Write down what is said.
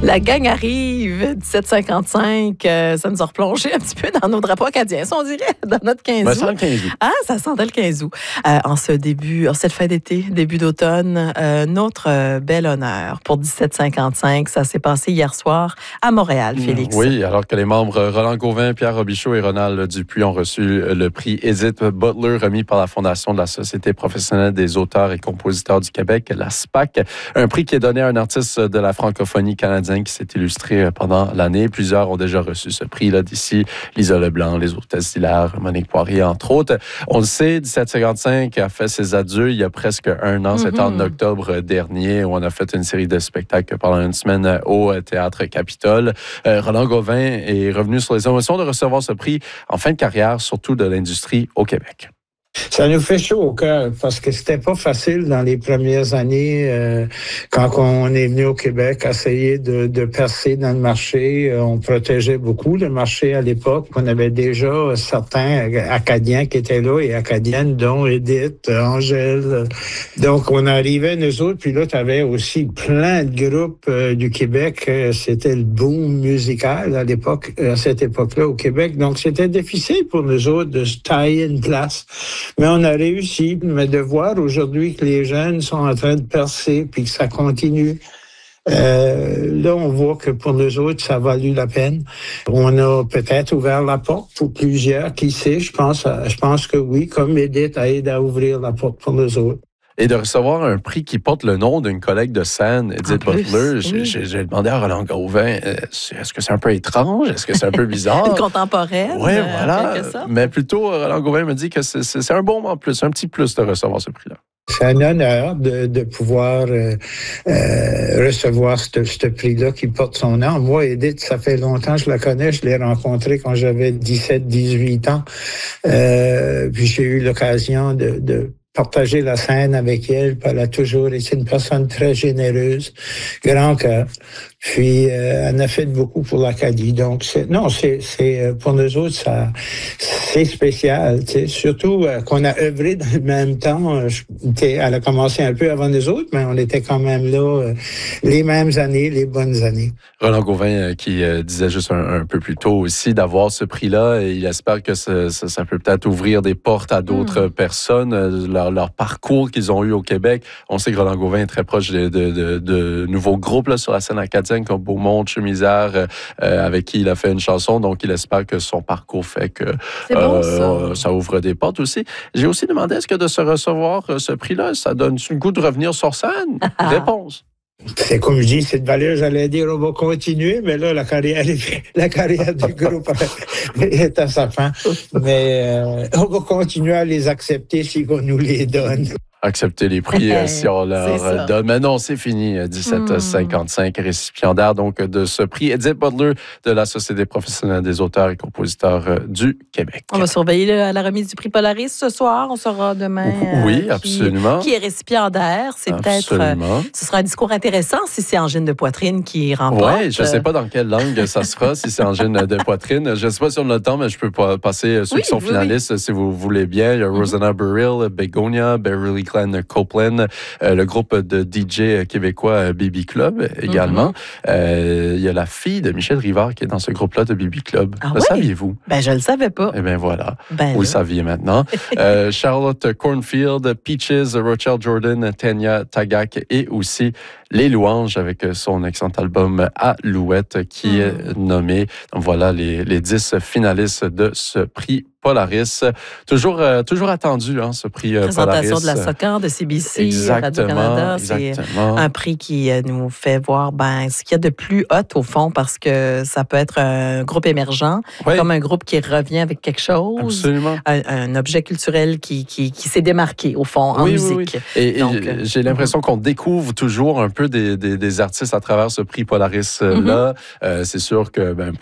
La gang arrive, 17h55. Ça nous a replongé un petit peu dans nos drapeaux acadiens, ça, on dirait, dans notre 15 août. Ben, ça sent le 15 août. Ah, ça sentait le 15 août. En cette fin d'été, début d'automne, notre bel honneur pour 17h55. Ça s'est passé hier soir à Montréal, Félix. Oui, alors que les membres Roland Gauvin, Pierre Robichaud et Ronald Dupuis ont reçu le prix Edith Butler remis par la Fondation de la Société professionnelle des auteurs et compositeurs du Québec, la SPAC. Un prix qui est donné à un artiste de la francophonie canadienne qui s'est illustré pendant l'année. Plusieurs ont déjà reçu ce prix-là d'ici. Lisa Leblanc, les hôtesses d'Hilaire, Monique Poirier, entre autres. On le sait, 1755 a fait ses adieux il y a presque un an. C'était en octobre dernier où on a fait une série de spectacles pendant une semaine au Théâtre Capitole. Roland Gauvin est revenu sur les émotions de recevoir ce prix en fin de carrière, surtout de l'industrie au Québec. Ça nous fait chaud au cœur parce que c'était pas facile dans les premières années quand on est venu au Québec essayer de percer dans le marché. On protégeait beaucoup le marché à l'époque. On avait déjà certains Acadiens qui étaient là et Acadiennes, dont Edith, Angèle. Donc on arrivait nous autres, puis là tu avais aussi plein de groupes du Québec. C'était le boom musical à l'époque, à cette époque-là au Québec. Donc c'était difficile pour nous autres de se tailler une place. Mais on a réussi. Mais de voir aujourd'hui que les jeunes sont en train de percer puis que ça continue, là, on voit que pour nous autres, ça a valu la peine. On a peut-être ouvert la porte pour plusieurs, qui sait. Je pense que oui, comme Edith a aidé à ouvrir la porte pour nous autres. Et de recevoir un prix qui porte le nom d'une collègue de scène, Edith Butler, oui. J'ai demandé à Roland Gauvin, est-ce que c'est un peu étrange? Est-ce que c'est un peu bizarre? Une contemporaine? Oui, voilà. Mais plutôt, Roland Gauvin me dit que c'est un bon moment plus, un petit plus de recevoir ce prix-là. C'est un honneur de pouvoir recevoir ce prix-là qui porte son nom. Moi, Edith, ça fait longtemps que je la connais. Je l'ai rencontrée quand j'avais 17-18 ans. Puis j'ai eu l'occasion de partager la scène avec elle. Elle a toujours été une personne très généreuse, grand cœur. Puis elle a fait beaucoup pour l'Acadie. Donc c'est pour nous autres c'est spécial, tu sais. Surtout qu'on a œuvré dans le même temps. Elle a commencé un peu avant nous autres, mais on était quand même là les mêmes années, les bonnes années. Roland Gauvin qui disait juste un peu plus tôt aussi d'avoir ce prix-là, et il espère que ça peut peut-être ouvrir des portes à d'autres personnes, leur parcours qu'ils ont eu au Québec. On sait que Roland Gauvin est très proche de nouveaux groupes là, sur la scène acadienne comme Beaumont, Chemisère, avec qui il a fait une chanson. Donc, il espère que son parcours fait que ça ouvre des portes aussi. J'ai aussi demandé, est-ce que de se recevoir ce prix-là, ça donne le goût de revenir sur scène? Réponse. C'est comme je dis, cette valeur, j'allais dire, on va continuer, mais là, la carrière du groupe est à sa fin. Mais on va continuer à les accepter si on nous les donne. Accepter les prix si on leur donne. Mais non, c'est fini. 1755 récipiendaire donc de ce prix Edith Butler de la Société professionnelle des auteurs et compositeurs du Québec. On va surveiller la remise du prix Polaris ce soir. On saura demain oui, absolument. Qui est récipiendaire. C'est peut-être... ce sera un discours intéressant si c'est Angine de Poitrine qui remporte. Oui, je ne sais pas dans quelle langue ça sera, si c'est Angine de Poitrine. Je ne sais pas si on a le temps, mais je peux passer ceux qui sont finalistes si vous voulez bien. Il y a Rosanna Burrill, Begonia, Beverly Glenn Copeland, le groupe de DJ québécois BB Club également. Il y a la fille de Michel Rivard qui est dans ce groupe-là de BB Club. Le saviez-vous? Ben, je ne le savais pas. Eh bien, voilà. Vous le saviez maintenant. Charlotte Cornfield, Peaches, Rochelle Jordan, Tanya Tagak et aussi Les Louanges avec son excellent album Alouette qui est nommé. Donc voilà les 10 finalistes de ce prix Polaris. Toujours attendu, hein, ce prix Polaris. Présentation de la SOCAN, de CBC, Radio-Canada. C'est un prix qui nous fait voir ce qu'il y a de plus hot au fond, parce que ça peut être un groupe émergent, comme un groupe qui revient avec quelque chose. Absolument. Un objet culturel qui s'est démarqué, au fond, en musique. Et j'ai l'impression qu'on découvre toujours un peu des artistes à travers ce prix Polaris-là. C'est sûr que